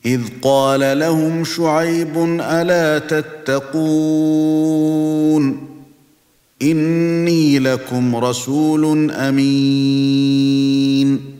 إذ قال لهم شعيب ألا تتقون إني لكم رسول أمين